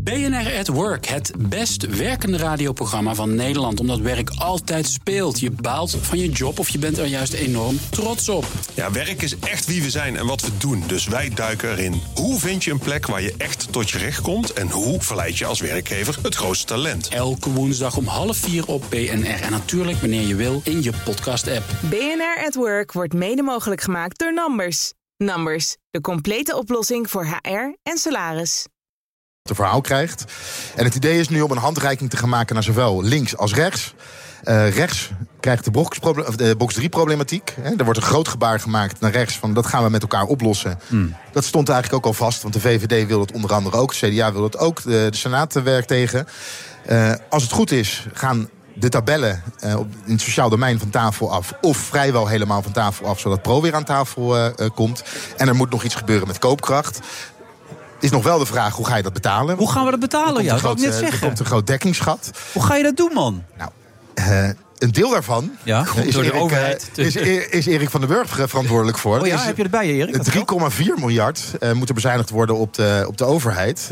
BNR at Work, het best werkende radioprogramma van Nederland. Omdat werk altijd speelt. Je baalt van je job of je bent er juist enorm trots op. Ja, werk is echt wie we zijn en wat we doen. Dus wij duiken erin. Hoe vind je een plek waar je echt tot je recht komt? En hoe verleid je als werkgever het grootste talent? Elke woensdag om 3:30 op BNR. En natuurlijk wanneer je wil in je podcast-app. BNR at Work wordt mede mogelijk gemaakt door Numbers. Numbers, de complete oplossing voor HR en salaris. Een verhaal krijgt. En het idee is nu om een handreiking te gaan maken naar zowel links als rechts. Rechts krijgt de box 3 problematiek. Er wordt een groot gebaar gemaakt naar rechts van dat gaan we met elkaar oplossen. Dat stond eigenlijk ook al vast, want de VVD wil het onder andere ook. De CDA wil het ook, de Senaat werkt tegen. Als het goed is, gaan de tabellen in het sociaal domein van tafel af. Of vrijwel helemaal van tafel af, zodat Pro weer aan tafel komt. En er moet nog iets gebeuren met koopkracht. Is nog wel de vraag, hoe ga je dat betalen? Hoe gaan we dat betalen? Ja, dat wil ik net zeggen. Er komt een groot dekkingsgat. Hoe ga je dat doen, man? Nou, een deel daarvan door de overheid. Is Erik van den Burg verantwoordelijk voor. Oh ja, heb je erbij, Erik? 3,4 miljard moet er bezuinigd worden op de overheid.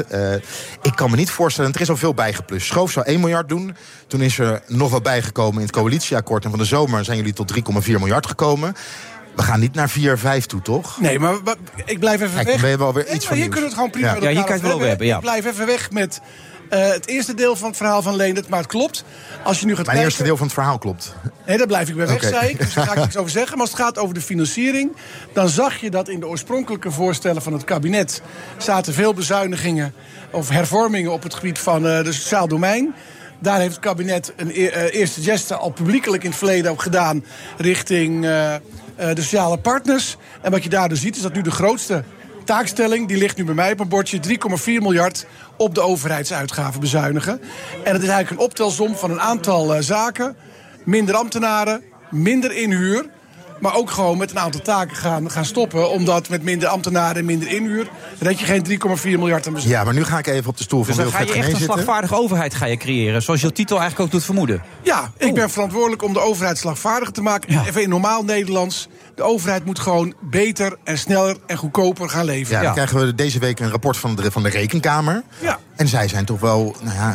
Ik kan me niet voorstellen, er is al veel bijgeplust. Schoof zou 1 miljard doen. Toen is er nog wat bijgekomen in het coalitieakkoord. En van de zomer zijn jullie tot 3,4 miljard gekomen. We gaan niet naar 4, 5 toe, toch? Nee, maar ik blijf even weg. We hebben alweer iets van hier kunnen we het gewoon prima met elkaar elkaar hier kan je het wel over hebben. Ja. Ik blijf even weg met het eerste deel van het verhaal van Leendert. Maar het klopt. Als je nu gaat Mijn eerste deel van het verhaal klopt. Nee, daar blijf ik bij weg, Okay. zei ik. Dus daar ga ik niks over zeggen. Maar als het gaat over de financiering, dan zag je dat in de oorspronkelijke voorstellen van het kabinet zaten veel bezuinigingen of hervormingen op het gebied van de sociaal domein. Daar heeft het kabinet een eerste geste al publiekelijk in het verleden ook gedaan richting de sociale partners. En wat je daar dus ziet is dat nu de grootste taakstelling, die ligt nu bij mij op een bordje, 3,4 miljard op de overheidsuitgaven bezuinigen. En het is eigenlijk een optelsom van een aantal zaken. Minder ambtenaren, minder inhuur. Maar ook gewoon met een aantal taken gaan stoppen. Omdat met minder ambtenaren en minder inhuur red je geen 3,4 miljard aan bezuinigen. Ja, maar nu ga ik even op de stoel van Dus dan Wilfred ga je echt Genee een zitten. slagvaardige overheid creëren. Zoals je titel eigenlijk ook doet vermoeden. Ja, ik ben verantwoordelijk om de overheid slagvaardiger te maken. Ja. Even in normaal Nederlands. De overheid moet gewoon beter en sneller en goedkoper gaan leveren. Ja, dan krijgen we deze week een rapport van de Rekenkamer. Ja. En zij zijn toch wel,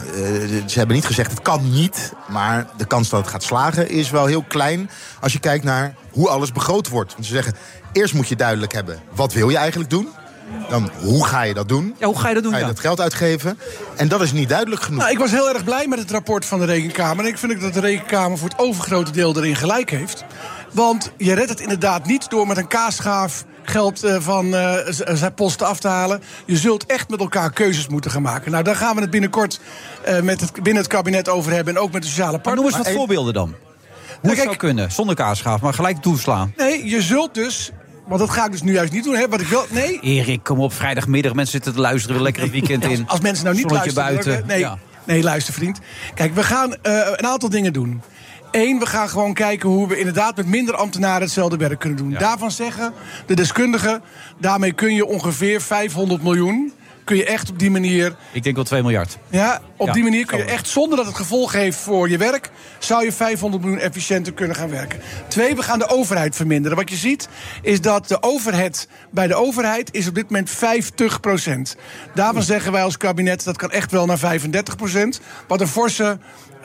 ze hebben niet gezegd het kan niet. Maar de kans dat het gaat slagen is wel heel klein. Als je kijkt naar hoe alles begroot wordt. Want ze zeggen, eerst moet je duidelijk hebben, wat wil je eigenlijk doen? Dan, hoe ga je dat doen? Ja, hoe ga je dat doen? Ga je dat geld uitgeven? En dat is niet duidelijk genoeg. Nou, ik was heel erg blij met het rapport van de Rekenkamer. En ik vind dat de Rekenkamer voor het overgrote deel erin gelijk heeft. Want je redt het inderdaad niet door met een kaasschaaf geld van zijn posten af te halen. Je zult echt met elkaar keuzes moeten gaan maken. Nou, daar gaan we het binnenkort binnen het kabinet over hebben. En ook met de sociale partners. Maar noem eens wat voorbeelden dan. Hoe het zou kunnen, zonder kaasschaaf, maar gelijk toeslaan. Nee, je zult dus, want dat ga ik dus nu juist niet doen. Hè, wat ik wil, nee. Erik, kom op, vrijdagmiddag. Mensen zitten te luisteren, weer lekker het weekend in. Als mensen nou niet Zonnetje luisteren. buiten. Nee, luister vriend. Kijk, we gaan een aantal dingen doen. Eén, we gaan gewoon kijken hoe we inderdaad met minder ambtenaren hetzelfde werk kunnen doen. Ja. Daarvan zeggen de deskundigen, daarmee kun je ongeveer 500 miljoen... kun je echt op die manier... Ik denk wel 2 miljard. Ja, op die manier kun je echt, zonder dat het gevolg heeft voor je werk... zou je 500 miljoen efficiënter kunnen gaan werken. 2, we gaan de overheid verminderen. Wat je ziet, is dat de overhead bij de overheid is op dit moment 50%. Daarvan zeggen wij als kabinet, dat kan echt wel naar 35%. Wat een forse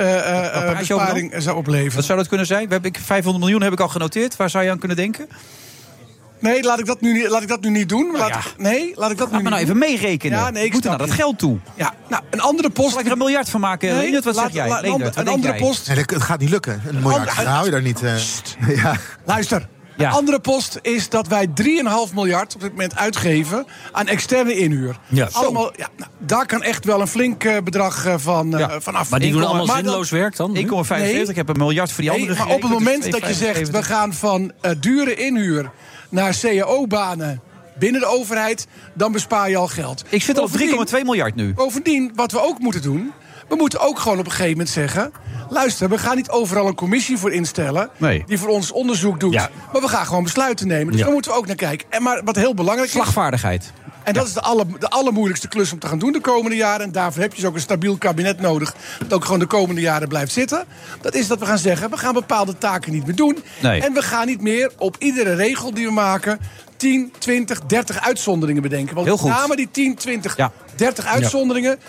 besparing zou opleveren. Wat zou dat kunnen zijn? 500 miljoen heb ik al genoteerd. Waar zou je aan kunnen denken? Nee, laat ik dat nu niet doen. Laat ik dat nu maar nou even meerekenen. Ja, nee, ik moet naar dat geld toe. Ja, nou, een andere post. Zal ik er een miljard van maken? Nee, wat zeg jij? Een andere post. Nee, het gaat niet lukken. Een miljard, dan hou je daar niet... ja. Luister. Ja. Een andere post is dat wij 3,5 miljard op dit moment uitgeven aan externe inhuur. Ja. Allemaal, ja, nou, daar kan echt wel een flink bedrag van af. Maar die doen allemaal zinloos werk dan? 1,75. Ik heb een miljard voor die andere maar op het moment dat je zegt, we gaan van dure inhuur naar cao-banen binnen de overheid, dan bespaar je al geld. Ik zit al op 3,2 miljard nu. Bovendien, wat we ook moeten doen, we moeten ook gewoon op een gegeven moment zeggen, luister, we gaan niet overal een commissie voor instellen die voor ons onderzoek doet. Ja. Maar we gaan gewoon besluiten nemen. Dus daar moeten we ook naar kijken. Maar wat heel belangrijk is, slagvaardigheid. En dat is de allermoeilijkste klus om te gaan doen de komende jaren. En daarvoor heb je dus ook een stabiel kabinet nodig, dat ook gewoon de komende jaren blijft zitten. Dat is dat we gaan zeggen, we gaan bepaalde taken niet meer doen. Nee. En we gaan niet meer op iedere regel die we maken 10, 20, 30 uitzonderingen bedenken. Want met name die 10, 20, 30 uitzonderingen,